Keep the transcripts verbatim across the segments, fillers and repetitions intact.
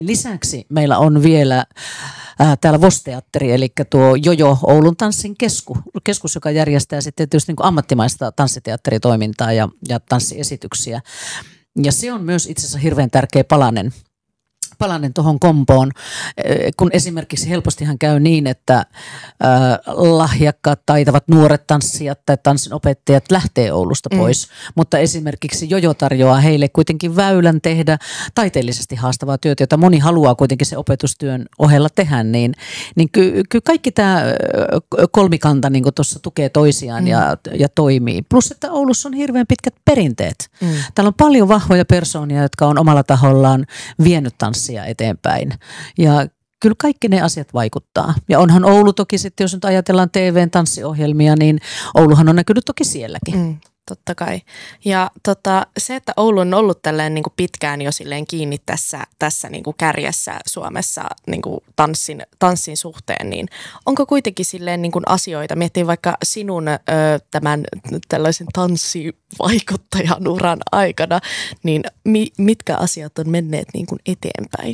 Lisäksi meillä on vielä ää, täällä V O S-teatteri, eli tuo Jojo Oulun tanssin kesku, keskus, joka järjestää sitten tietysti niin kuin ammattimaista tanssiteatteritoimintaa ja, ja tanssiesityksiä. Ja se on myös itse asiassa hirveän tärkeä palanen. Palanen tuohon kompoon, kun esimerkiksi helpostihan käy niin, että äh, lahjakkaat, taitavat nuoret tanssijat tai tanssinopettajat lähtee Oulusta pois, mm. mutta esimerkiksi Jojo tarjoaa heille kuitenkin väylän tehdä taiteellisesti haastavaa työtä, jota moni haluaa kuitenkin se opetustyön ohella tehdä, niin, niin kyllä ky kaikki tämä kolmikanta niin tuossa tukee toisiaan mm. ja, ja toimii. Plus, että Oulussa on hirveän pitkät perinteet. Mm. Täällä on paljon vahvoja persoonia, jotka on omalla tahollaan vienyt tanssia eteenpäin. Ja kyllä kaikki ne asiat vaikuttaa. Ja onhan Oulu toki sitten, jos nyt ajatellaan T V:n tanssiohjelmia, niin Ouluhan on näkynyt toki sielläkin. Mm, totta kai. Ja tota, se, että Oulu on ollut tälleen niin kuin pitkään jo silleen kiinni tässä, tässä niin kuin kärjessä Suomessa niin kuin tanssin, tanssin suhteen, niin onko kuitenkin silleen niin kuin asioita, miettii vaikka sinun ö, tämän tällaisen tanssivaikuttajan uran aikana, niin mi, mitkä asiat on menneet niin kuin eteenpäin?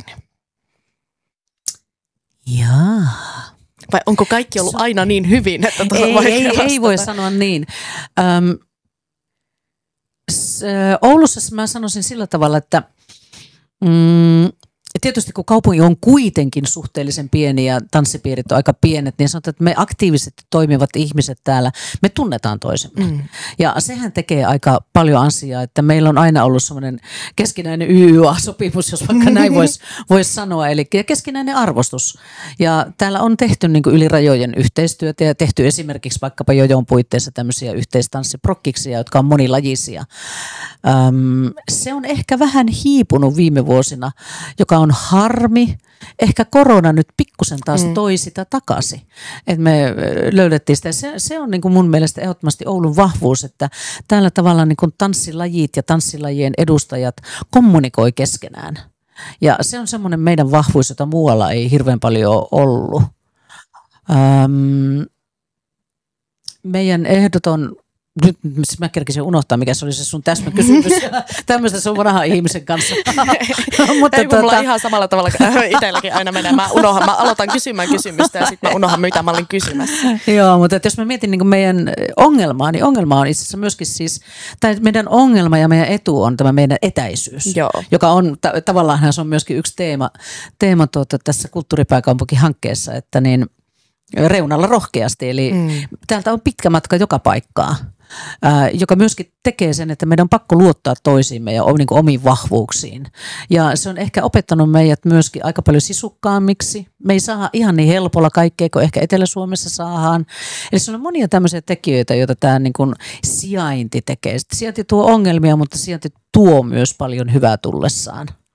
Jaa. Vai onko kaikki ollut aina niin hyvin, että tuossa ei, ei, ei voi sanoa niin. Öm, s, Oulussa mä sanoisin sillä tavalla, että mm, tietysti kun kaupunki on kuitenkin suhteellisen pieni ja tanssipiirit on aika pienet, niin sanotaan, että me aktiivisesti toimivat ihmiset täällä, me tunnetaan toisemme. Mm. Ja sehän tekee aika paljon asiaa, että meillä on aina ollut semmoinen keskinäinen Y Y A-sopimus, jos vaikka näin voisi vois sanoa, eli keskinäinen arvostus. Ja täällä on tehty niin kuin yli rajojen yhteistyötä ja tehty esimerkiksi vaikkapa Jojon puitteissa tämmöisiä yhteistanssiprokkiksia, jotka on monilajisia. Öm, se on ehkä vähän hiipunut viime vuosina, joka on harmi. Ehkä korona nyt pikkusen taas mm. toi sitä takaisin, että me löydettiin sitä. Se, se on niin kuin mun mielestä ehdottomasti Oulun vahvuus, että täällä tavallaan niin kuin tanssilajit ja tanssilajien edustajat kommunikoi keskenään. Ja se on semmoinen meidän vahvuus, jota muualla ei hirveän paljon ole ollut. Öm, meidän ehdoton... Nyt mä kerkisin unohtaa, mikä se oli se sun täsmäkysymys. Tämmöistä se on vanhan ihmisen kanssa. Mutta ei, tuota... mulla ihan samalla tavalla itselläkin aina menee. Mä unohan, mä aloitan kysymään kysymystä ja sitten mä unohan, mitä mä olin kysymässä. Joo, mutta jos mä mietin niin kuin meidän ongelmaa, niin ongelma on itse asiassa myöskin siis, tai meidän ongelma ja meidän etu on tämä meidän etäisyys, Joo. joka on, ta- tavallaan se on myöskin yksi teema, teema tuota, tässä kulttuuripääkaupunkihankkeessa, että niin reunalla rohkeasti, eli mm. täältä on pitkä matka joka paikkaa. Ää, joka myöskin tekee sen, että meidän on pakko luottaa toisiimme ja niin kuin omiin vahvuuksiin. Ja se on ehkä opettanut meidät myöskin aika paljon sisukkaammiksi. Me ei saa ihan niin helpolla kaikkea kuin ehkä Etelä-Suomessa saadaan. Eli se on monia tämmöisiä tekijöitä, joita tämä niin kuin sijainti tekee. Sitten sijainti tuo ongelmia, mutta sijainti tuo myös paljon hyvää tullessaan.